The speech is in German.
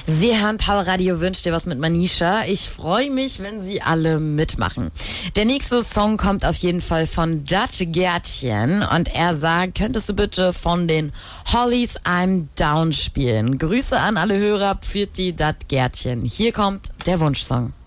Sie hören Power Radio Wünsch dir was mit Manisha. Ich freue mich, wenn Sie alle mitmachen. Der nächste Song kommt auf jeden Fall von Dat Gärtchen und er sagt, könntest du bitte von den Hollies I'm Down spielen? Grüße an alle Hörer für die Dat Gärtchen. Hier kommt der Wunschsong.